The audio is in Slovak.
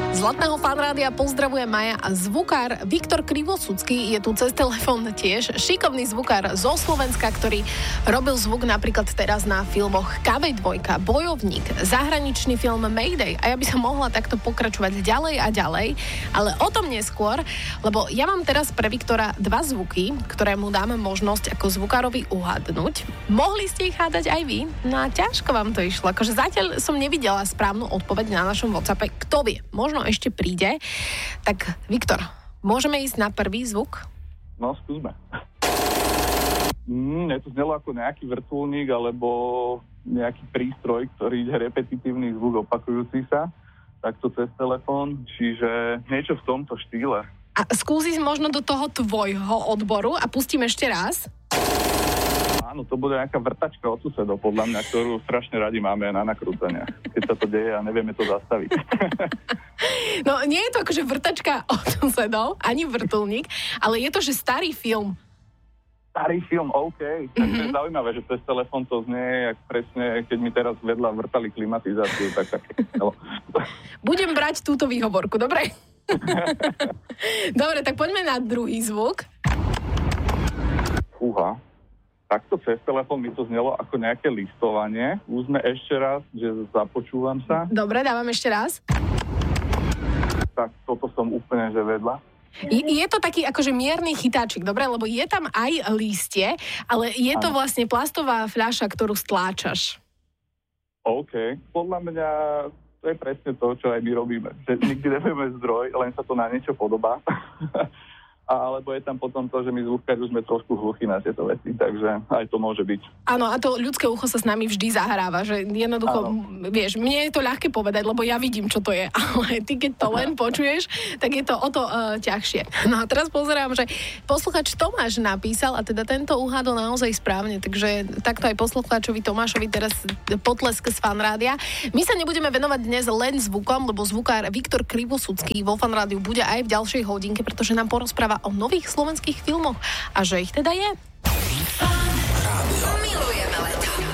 Zlatného fanrádia pozdravuje Maja a zvukár Viktor Krivosudský je tu cez telefón tiež. Šikovný zvukár zo Slovenska, ktorý robil zvuk napríklad teraz na filmoch KB2, Bojovník, zahraničný film Mayday a ja by som mohla takto pokračovať ďalej a ďalej, ale o tom neskôr, lebo ja mám teraz pre Viktora dva zvuky, ktoré mu dáme možnosť ako zvukárovi uhádnuť. Mohli ste ich hádať aj vy? No a ťažko vám to išlo, akože zatiaľ som nevidela správnu odpoveď na našom WhatsAppe. Kto vie, možno ešte príde. Tak, Viktor, môžeme ísť na prvý zvuk? No, skúsme. Mne to znelo ako nejaký vrtuľník alebo nejaký prístroj, ktorý ide repetitívny zvuk opakujúci sa, takto cez telefón, čiže niečo v tomto štýle. A skúsi možno do toho tvojho odboru a pustím ešte raz. Áno, to bude nejaká vrtačka od susedov, podľa mňa, ktorú strašne radi máme na nakrúcania, keď sa to deje a nevieme to zastaviť. No, nie je to akože vrtačka od susedov, ani vrtuľník, ale je to, že starý film. Starý film, OK. Takže je zaujímavé, že cez telefón to znie, jak presne, keď mi teraz vedľa vrtali klimatizáciu, tak také. Budem brať túto výhovorku, dobre? Dobre, tak poďme na druhý zvuk. Fúha. Takto cez telefón mi to znelo ako nejaké listovanie. Skúsme ešte raz, že započúvam sa. Dobre, dávam ešte raz. Tak toto som úplne že vedľa. Je to taký akože mierny chytáčik, dobre? Lebo je tam aj lístie, ale je to vlastne plastová fľaša, ktorú stláčaš. OK. Podľa mňa to je presne to, čo aj my robíme. Že nikdy nevieme zdroj, len sa to na niečo podobá. Alebo je tam potom to, že my zvukkári už sme trošku hluchí na tieto veci, takže aj to môže byť. Áno, a to ľudské ucho sa s nami vždy zahráva, že jednoducho, vieš, mne je to ľahké povedať, lebo ja vidím, čo to je, ale ty, keď to len počuješ, tak je to o to ťažšie. No a teraz pozerám, že posluchač Tomáš napísal a teda tento uhádol naozaj správne, takže takto aj poslucháčovi Tomášovi teraz potlesk z Fanrádia. My sa nebudeme venovať dnes len zvukom, lebo zvukár Viktor Krivosudský vo Fanrádiu bude aj v ďalšej hodinke, pretože nám porozpráva o nových slovenských filmoch a že ich teda je.